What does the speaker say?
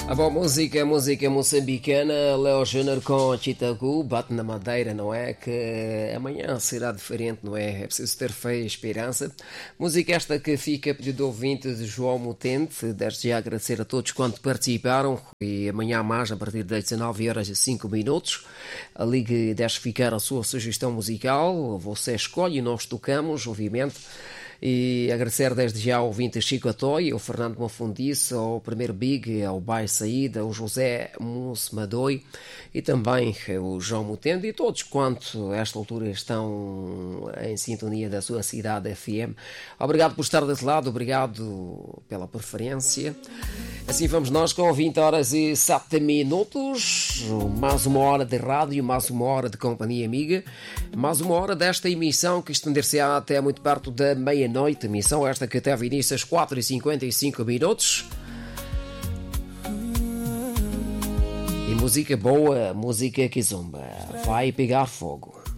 A boa música moçambicana, Léo Júnior com Chitagu, bate na madeira, não é? Que amanhã será diferente, não é? É preciso ter fé e esperança. Música esta que fica a pedido de ouvinte de João Mutente, desde já agradecer a todos quanto participaram e amanhã mais, a partir das 19h05, a Liga deixe ficar a sua sugestão musical, você escolhe e nós tocamos, obviamente. E agradecer desde já ao ouvinte Chico Atoy, ao Fernando Mafundice, ao Primeiro Big, ao Bai Saída, ao José Musmadoi e também ao João Mutende e todos quanto a esta altura estão em sintonia da sua cidade FM. Obrigado por estar desse lado, obrigado pela preferência. Assim vamos nós com 20h07, mais uma hora de rádio, mais uma hora de companhia amiga, mais uma hora desta emissão que estender-se-á até muito perto da meia-noite, emissão esta que teve início às 4h55. E música boa, música que zumba, vai pegar fogo.